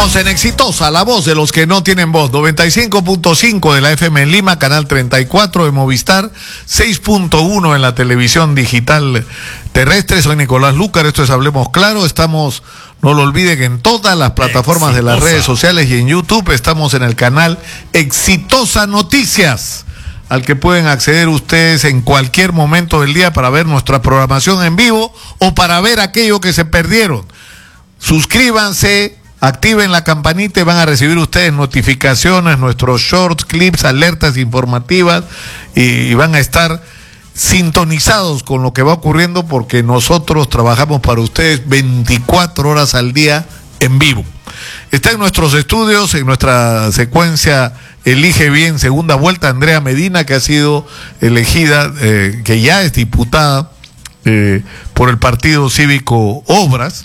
Estamos en Exitosa, la voz de los que no tienen voz. 95.5 de la FM en Lima, canal 34 de Movistar, 6.1 en la televisión digital terrestre. Soy Nicolás Lúcar, esto es Hablemos Claro. Estamos, no lo olviden, en todas las plataformas de las redes sociales y en YouTube. Estamos en el canal Exitosa Noticias, al que pueden acceder ustedes en cualquier momento del día para ver nuestra programación en vivo o para ver aquello que se perdieron. Suscríbanse, activen la campanita y van a recibir ustedes notificaciones, nuestros shorts, clips, alertas informativas y van a estar sintonizados con lo que va ocurriendo, porque nosotros trabajamos para ustedes 24 horas al día en vivo. Está en nuestros estudios, en nuestra secuencia Elige Bien, segunda vuelta, Andrea Medina, que ha sido elegida, que ya es diputada por el Partido Cívico Obras,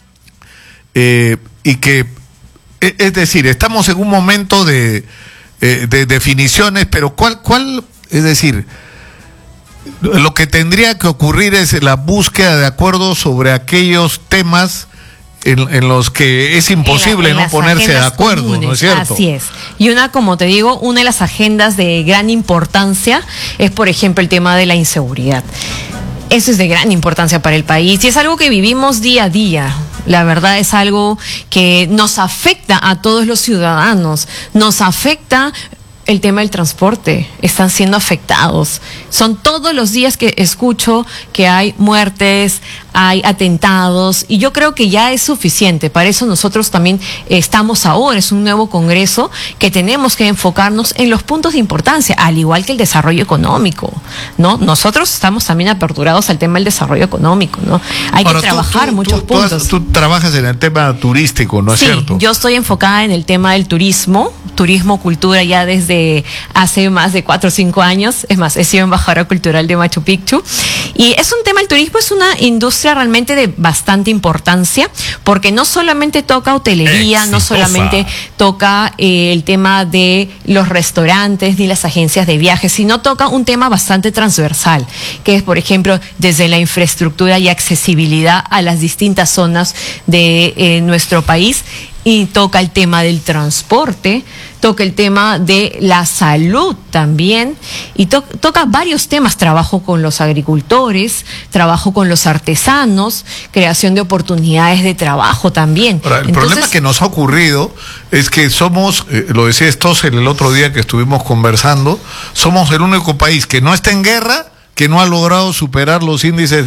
y que, es decir, estamos en un momento de definiciones, pero ¿cuál? Es decir, lo que tendría que ocurrir es la búsqueda de acuerdos sobre aquellos temas en los que es imposible no ponerse de acuerdo, comunes, ¿no es cierto? Así es. Y como te digo, una de las agendas de gran importancia es, por ejemplo, el tema de la inseguridad. Eso es de gran importancia para el país y es algo que vivimos día a día. La verdad es algo que nos afecta a todos los ciudadanos, nos afecta. El tema del transporte, están siendo afectados. Son todos los días que escucho que hay muertes, hay atentados, y yo creo que ya es suficiente. Para eso nosotros también estamos ahora, es un nuevo Congreso que tenemos que enfocarnos en los puntos de importancia, al igual que el desarrollo económico, ¿no? Nosotros estamos también aperturados al tema del desarrollo económico, ¿no? Hay que trabajar muchos puntos. Tú trabajas en el tema turístico, ¿no es cierto? Sí, yo estoy enfocada en el tema del turismo, cultura, ya desde hace más de 4 o 5 años. Es más, he sido embajadora cultural de Machu Picchu. Y es un tema, el turismo es una industria realmente de bastante importancia, porque no solamente toca hotelería, no solamente toca el tema de los restaurantes ni las agencias de viajes, sino toca un tema bastante transversal, que es, por ejemplo, desde la infraestructura y accesibilidad a las distintas zonas de nuestro país. Y toca el tema del transporte, toca el tema de la salud también, y toca varios temas: trabajo con los agricultores, trabajo con los artesanos, creación de oportunidades de trabajo también. Ahora, el problema que nos ha ocurrido es que somos, lo decía Stossel el otro día que estuvimos conversando, somos el único país que no está en guerra, que no ha logrado superar los índices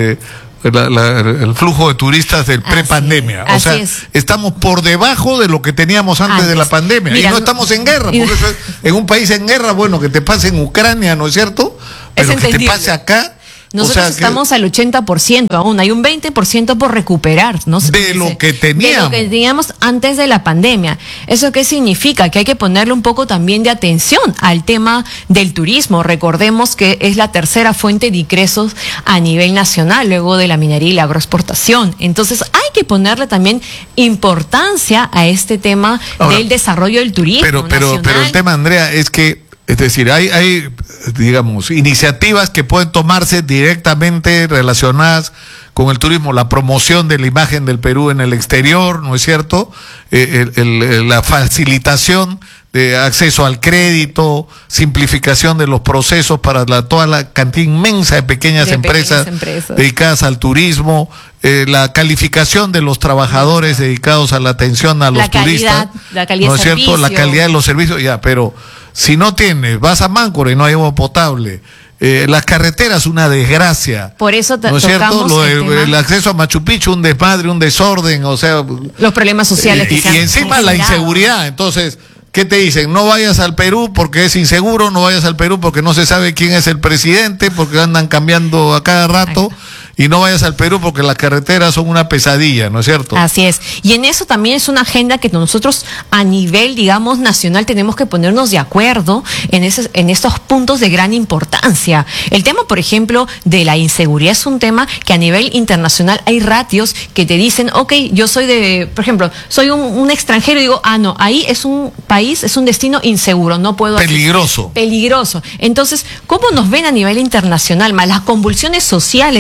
el flujo de turistas del prepandemia. O sea, estamos por debajo de lo que teníamos antes de la pandemia. Mira, y no estamos en guerra, porque eso es, en un país en guerra, bueno, que te pase en Ucrania, ¿no es cierto? Pero que te pase acá. Nosotros estamos al 80% aún, hay un 20% por recuperar, ¿no? De lo que teníamos. De lo que teníamos antes de la pandemia. ¿Eso qué significa? Que hay que ponerle un poco también de atención al tema del turismo. Recordemos que es la tercera fuente de ingresos a nivel nacional, luego de la minería y la agroexportación. Entonces hay que ponerle también importancia a este tema del desarrollo del turismo. Pero el tema, Andrea, es que, es decir, hay, digamos, iniciativas que pueden tomarse directamente relacionadas con el turismo, la promoción de la imagen del Perú en el exterior, ¿no es cierto? La facilitación de acceso al crédito, simplificación de los procesos para toda la cantidad inmensa de pequeñas empresas dedicadas al turismo, la calificación de los trabajadores dedicados a la atención a los turistas, ¿no es cierto? La calidad de los servicios, pero si no tienes, vas a Máncora y no hay agua potable. Las carreteras, una desgracia. Por eso ¿no es cierto? El acceso a Machu Picchu, un desmadre, un desorden, o sea, los problemas sociales y encima la inseguridad. Entonces, ¿qué te dicen? No vayas al Perú porque es inseguro, no vayas al Perú porque no se sabe quién es el presidente, porque andan cambiando a cada rato. Y no vayas al Perú porque las carreteras son una pesadilla, ¿no es cierto? Así es. Y en eso también es una agenda que nosotros a nivel, digamos, nacional tenemos que ponernos de acuerdo en estos puntos de gran importancia. El tema, por ejemplo, de la inseguridad es un tema que a nivel internacional hay ratios que te dicen, ok, yo soy por ejemplo, soy un extranjero y digo, no, ahí es un país, es un destino inseguro, no puedo... Peligroso. Peligroso. Entonces, ¿cómo nos ven a nivel internacional? Más las convulsiones sociales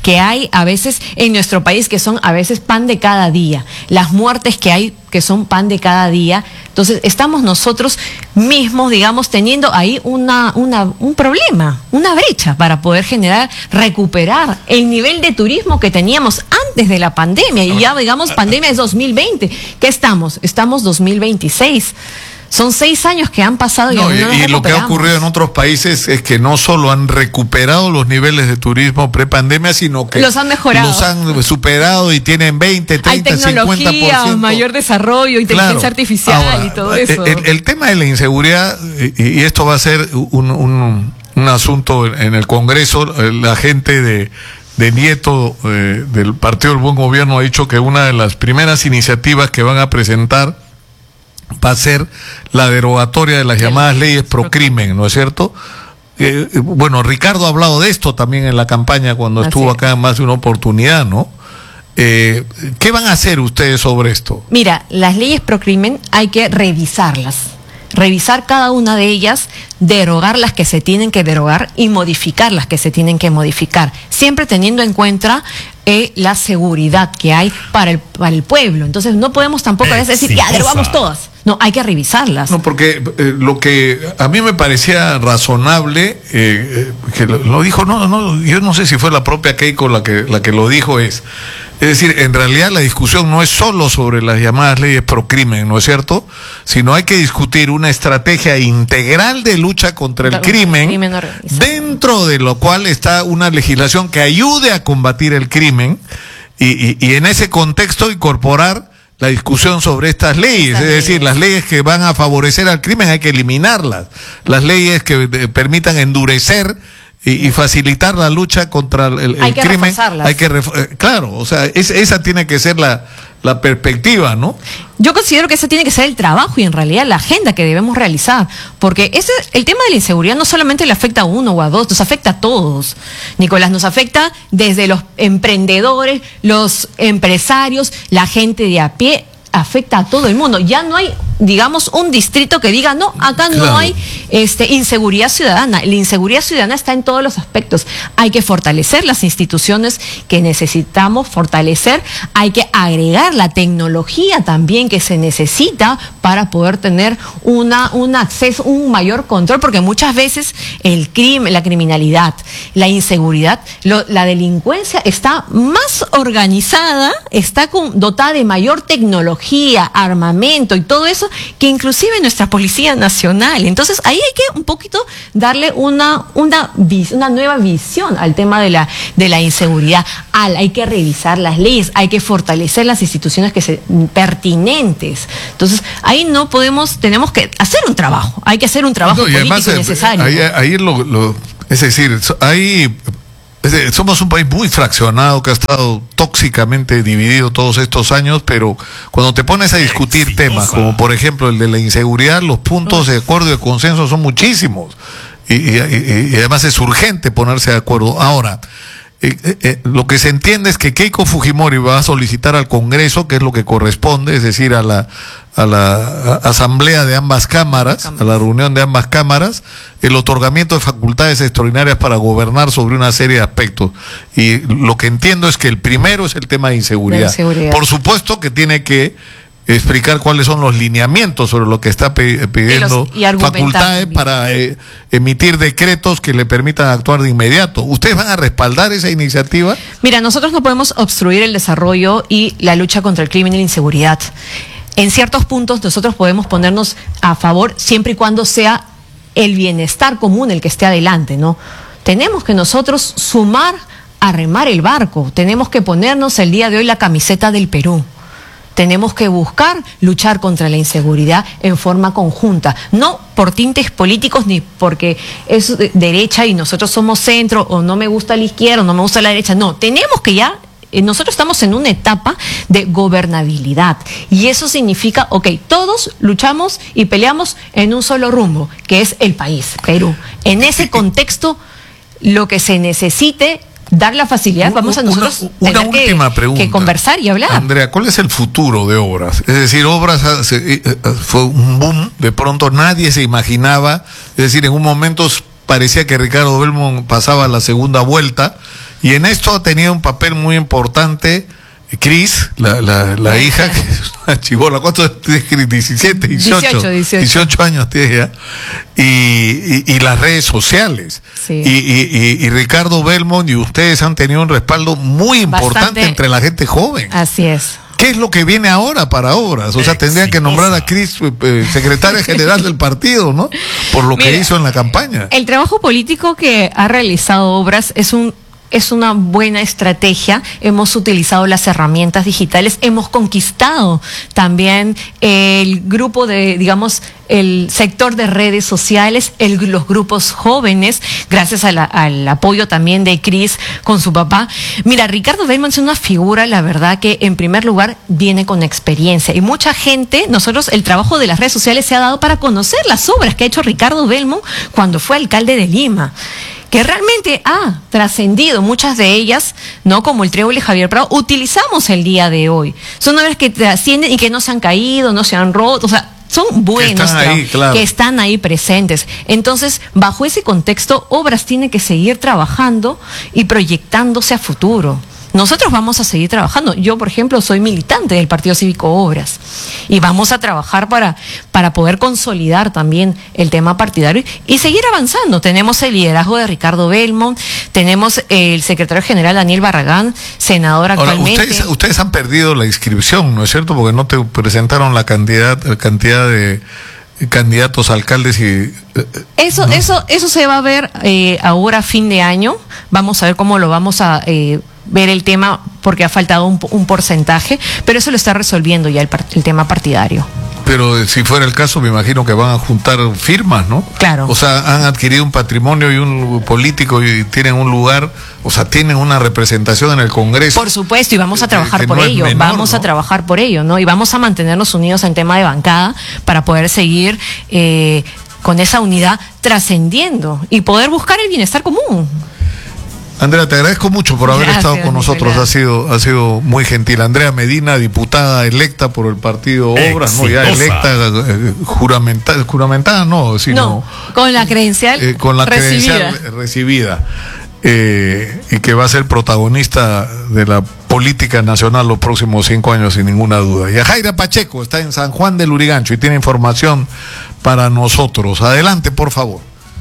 que hay a veces en nuestro país, que son a veces pan de cada día, las muertes que hay que son pan de cada día. Entonces estamos nosotros mismos, digamos, teniendo ahí un problema, una brecha para poder recuperar el nivel de turismo que teníamos antes de la pandemia. Y ya, digamos, pandemia es 2020. ¿Qué estamos? Estamos 2026. Son 6 años que han pasado y aún no nos y lo que ha ocurrido en otros países es que no solo han recuperado los niveles de turismo prepandemia, sino que los han mejorado, los han superado y tienen 20, 30, hay tecnología, 50%. Mayor desarrollo, inteligencia artificial. Ahora, y todo eso. El tema de la inseguridad, y esto va a ser un asunto en el Congreso, la gente de Nieto del Partido del Buen Gobierno ha dicho que una de las primeras iniciativas que van a presentar va a ser la derogatoria de las llamadas leyes pro crimen, ¿no es cierto? Bueno, Ricardo ha hablado de esto también en la campaña cuando estuvo acá en más de una oportunidad, ¿no? ¿Qué van a hacer ustedes sobre esto? Mira, las leyes pro crimen hay que revisarlas. Revisar cada una de ellas, derogar las que se tienen que derogar y modificar las que se tienen que modificar, siempre teniendo en cuenta la seguridad que hay para el pueblo. Entonces no podemos tampoco a veces decir, ya, derogamos todas. No, hay que revisarlas. No, porque lo que a mí me parecía razonable, que lo dijo, yo no sé si fue la propia Keiko la que lo dijo, es decir, en realidad la discusión no es solo sobre las llamadas leyes pro crimen, ¿no es cierto? Sino hay que discutir una estrategia integral de lucha contra el crimen, dentro de lo cual está una legislación que ayude a combatir el crimen y en ese contexto incorporar la discusión sobre estas leyes, es decir, las leyes que van a favorecer al crimen hay que eliminarlas, las leyes que permitan endurecer y facilitar la lucha contra el crimen, hay que claro, o sea, esa tiene que ser la perspectiva, ¿no? Yo considero que ese tiene que ser el trabajo y en realidad la agenda que debemos realizar, porque el tema de la inseguridad no solamente le afecta a uno o a dos, nos afecta a todos. Nicolás, nos afecta desde los emprendedores, los empresarios, la gente de a pie, afecta a todo el mundo. Ya no hay, digamos, un distrito que diga, no, acá no hay inseguridad ciudadana. La inseguridad ciudadana está en todos los aspectos. Hay que fortalecer las instituciones que necesitamos fortalecer. Hay que agregar la tecnología también que se necesita para poder tener un acceso, un mayor control, porque muchas veces el crimen, la criminalidad, la inseguridad, la delincuencia está más organizada, está dotada de mayor tecnología, armamento y todo eso, que inclusive nuestra Policía Nacional. Entonces ahí hay que un poquito darle una nueva visión al tema de la inseguridad. Hay que revisar las leyes, hay que fortalecer las instituciones pertinentes. Entonces ahí no podemos, tenemos que hacer un trabajo, hay que hacer un trabajo político necesario. Es decir, somos un país muy fraccionado que ha estado tóxicamente dividido todos estos años, pero cuando te pones a discutir temas como por ejemplo el de la inseguridad, los puntos de acuerdo y de consenso son muchísimos y además es urgente ponerse de acuerdo. Ahora, lo que se entiende es que Keiko Fujimori va a solicitar al Congreso, que es lo que corresponde, es decir, a la asamblea de ambas cámaras, a la reunión de ambas cámaras, el otorgamiento de facultades extraordinarias para gobernar sobre una serie de aspectos. Y lo que entiendo es que el primero es el tema de inseguridad. Por supuesto que tiene que explicar cuáles son los lineamientos sobre lo que está pidiendo facultades para emitir decretos que le permitan actuar de inmediato. ¿Ustedes van a respaldar esa iniciativa? Mira, nosotros no podemos obstruir el desarrollo y la lucha contra el crimen y la inseguridad. En ciertos puntos nosotros podemos ponernos a favor siempre y cuando sea el bienestar común el que esté adelante, ¿no? Tenemos que nosotros sumar a remar el barco, tenemos que ponernos el día de hoy la camiseta del Perú. Tenemos que buscar luchar contra la inseguridad en forma conjunta, no por tintes políticos ni porque es derecha y nosotros somos centro, o no me gusta la izquierda o no me gusta la derecha. No, tenemos que nosotros estamos en una etapa de gobernabilidad y eso significa, todos luchamos y peleamos en un solo rumbo, que es el país, Perú. En ese contexto, lo que se necesite, dar la facilidad, vamos a nosotros una última pregunta, que conversar y hablar. Andrea, ¿cuál es el futuro de Obras? Es decir, Obras fue un boom, de pronto nadie se imaginaba, es decir, en un momento parecía que Ricardo Belmont pasaba la segunda vuelta Y en esto ha tenido un papel muy importante Cris, la hija, que es una chibola. ¿Cuántos tienes, Cris? 17, 18. 18 años tiene ya. Y las redes sociales. Sí. Y Ricardo Belmont y ustedes han tenido un respaldo muy importante entre la gente joven. Así es. ¿Qué es lo que viene ahora para Obras? O sea, tendrían que nombrar a Cris secretaria general del partido, ¿no? Por lo que hizo en la campaña. El trabajo político que ha realizado Obras es una buena estrategia. Hemos utilizado las herramientas digitales, hemos conquistado también el grupo de, digamos, el sector de redes sociales, los grupos jóvenes, gracias al apoyo también de Cris con su papá. Mira, Ricardo Belmont es una figura, la verdad, que en primer lugar viene con experiencia. Y mucha gente, el trabajo de las redes sociales se ha dado para conocer las obras que ha hecho Ricardo Belmont cuando fue alcalde de Lima, que realmente ha trascendido, muchas de ellas, ¿no? Como el Trébol de Javier Prado, utilizamos el día de hoy. Son obras que trascienden y que no se han caído, no se han roto, o sea, son buenos, que están ahí presentes. Entonces, bajo ese contexto, Obras tiene que seguir trabajando y proyectándose a futuro. Nosotros vamos a seguir trabajando. Yo, por ejemplo, soy militante del Partido Cívico Obras y vamos a trabajar para poder consolidar también el tema partidario y seguir avanzando. Tenemos el liderazgo de Ricardo Belmont, tenemos el secretario general Daniel Barragán, senador actualmente. Ahora, ustedes han perdido la inscripción, ¿no es cierto? Porque no te presentaron la cantidad de candidatos a alcaldes y eso se va a ver ahora a fin de año. Vamos a ver cómo lo vamos a ver el tema, porque ha faltado un porcentaje, pero eso lo está resolviendo ya el tema partidario. Pero si fuera el caso, me imagino que van a juntar firmas, ¿no? Claro. O sea, han adquirido un patrimonio y un político y tienen un lugar, o sea, tienen una representación en el Congreso. Por supuesto, y vamos a trabajar por ello, a trabajar por ello, ¿no? Y vamos a mantenernos unidos en tema de bancada para poder seguir con esa unidad trascendiendo y poder buscar el bienestar común. Andrea, te agradezco mucho por haber estado con nosotros, ha sido muy gentil. Andrea Medina, diputada electa por el partido Obras, no, ya electa, juramentada, no, sino con la credencial recibida. Y que va a ser protagonista de la política nacional los próximos 5 años, sin ninguna duda. Y Jaira Pacheco está en San Juan del Lurigancho y tiene información para nosotros. Adelante, por favor.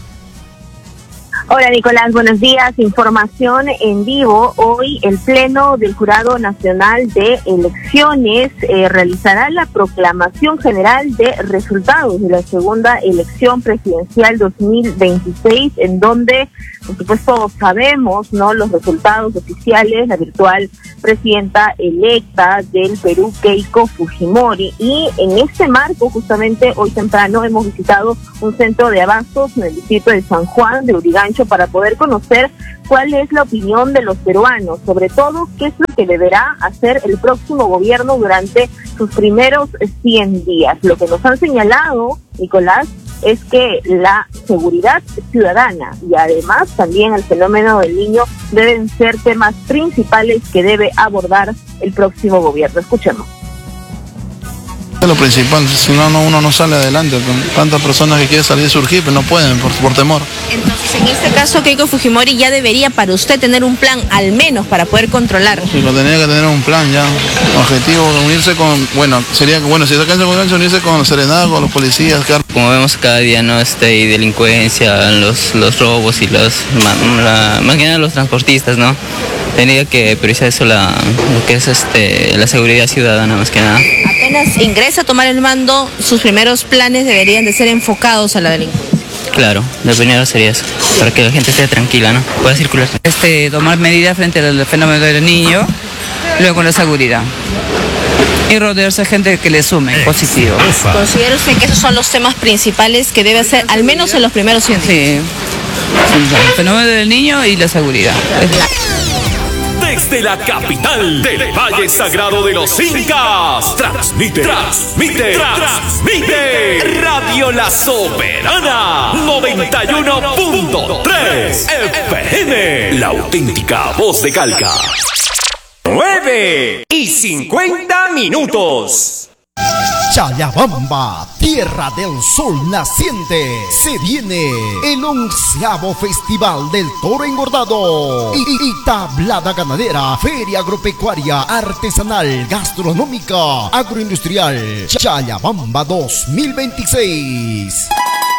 Hola Nicolás, buenos días. Información en vivo. Hoy el Pleno del Jurado Nacional de Elecciones realizará la proclamación general de resultados de la segunda elección presidencial 2026, en donde, por supuesto, sabemos, ¿no?, los resultados oficiales. La virtual presidenta electa del Perú, Keiko Fujimori. Y en este marco, justamente hoy temprano, hemos visitado un centro de abastos en el distrito de San Juan de Lurigancho para poder conocer cuál es la opinión de los peruanos, sobre todo qué es lo que deberá hacer el próximo gobierno durante sus primeros 100 días. Lo que nos han señalado, Nicolás, es que la seguridad ciudadana y además también el fenómeno del niño deben ser temas principales que debe abordar el próximo gobierno. Escuchemos. Lo principal, si no, uno no sale adelante, con tantas personas que quieren salir y surgir, pero no pueden por temor. Entonces, en este caso, Keiko Fujimori ya debería para usted tener un plan, al menos, para poder controlar. Sí, lo tenía que tener un plan ya, objetivo, unirse con, si se alcanza con unirse con Serenada, con los policías. Claro. Como vemos cada día, ¿no? Hay delincuencia, los robos y más que nada los transportistas, ¿no? Tendría que priorizar eso, lo que es la seguridad ciudadana, más que nada. Apenas ingresa a tomar el mando, sus primeros planes deberían de ser enfocados a la delincuencia. Claro, lo primero sería eso, para que la gente esté tranquila, ¿no? Pueda circular. Tomar medidas frente al fenómeno del niño, luego con la seguridad. Y rodearse de gente que le sume, positivo. ¿Considera usted que esos son los temas principales que debe hacer, al menos en los primeros 100 días? Sí, el fenómeno del niño y la seguridad. Desde la capital del Valle Sagrado de los Incas, transmite Radio La Soberana 91.3 FM, la auténtica voz de Calca. 9:50. Chayabamba, tierra del sol naciente. Se viene el 11º Festival del Toro Engordado y tablada ganadera, feria agropecuaria, artesanal, gastronómica, agroindustrial. Chayabamba 2026.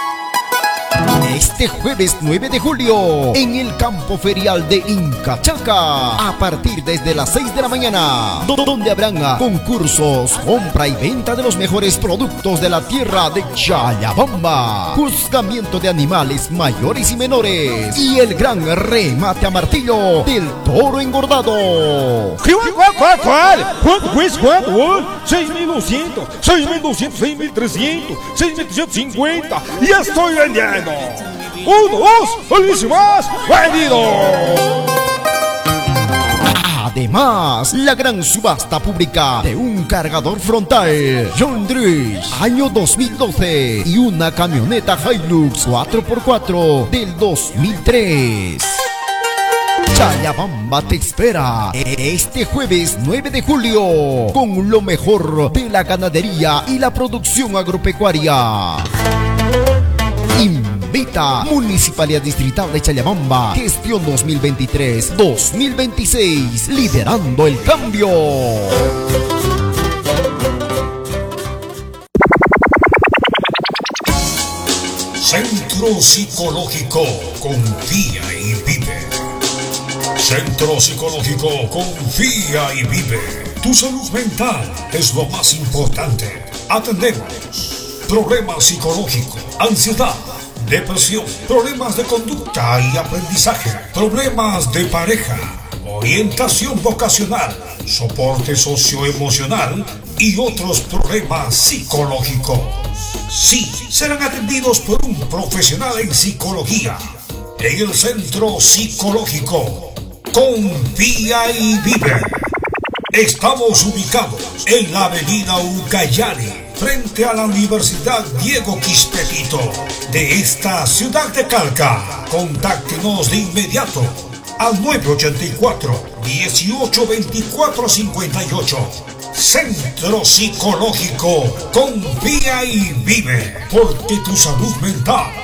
Este jueves 9 de julio, en el campo ferial de Incachaca, a partir desde las 6 de la mañana, donde habrán concursos, compra y venta de los mejores productos de la tierra de Chayabamba, juzgamiento de animales mayores y menores, y el gran remate a martillo del toro engordado. ¿Cuánto cuesta? ¿Cuánto? 6.200, 6.200, 6.300, 6.350. ¡Ya estoy vendiendo! 1, 2, ¡listo más! ¡Vendido! Además, la gran subasta pública de un cargador frontal John Deere año 2012 y una camioneta Hilux 4x4 del 2003. Chayabamba te espera este jueves 9 de julio con lo mejor de la ganadería y la producción agropecuaria. Invita Municipalidad Distrital de Chayabamba, gestión 2023-2026, liderando el cambio. Centro Psicológico Confía y Vive. Centro Psicológico Confía y Vive. Tu salud mental es lo más importante. Atendemos problemas psicológicos, ansiedad, depresión, problemas de conducta y aprendizaje, problemas de pareja, orientación vocacional, soporte socioemocional y otros problemas psicológicos. Sí, serán atendidos por un profesional en psicología en el Centro Psicológico Confía y Vive. Estamos ubicados en la avenida Ucayali, frente a la Universidad Diego Quispe de esta ciudad de Calca. Contáctenos de inmediato al 984-1824-58. Centro Psicológico Confía y Vive, porque tu salud mental